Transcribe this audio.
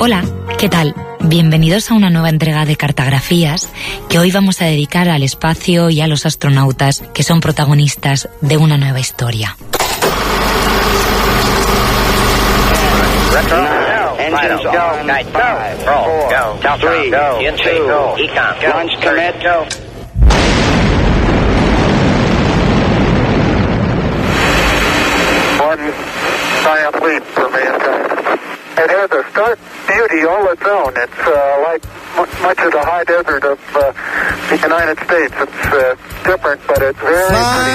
Hola, ¿qué tal? Bienvenidos a una nueva entrega de Cartografías que hoy vamos a dedicar al espacio y a los astronautas que son protagonistas de una nueva historia. Engines go. Night go. 3, 2, Econ. Launch commit. Go. One giant leap for mankind. It has a stark beauty all its own. It's like much of the high desert of the United States. It's different, but it's very pretty.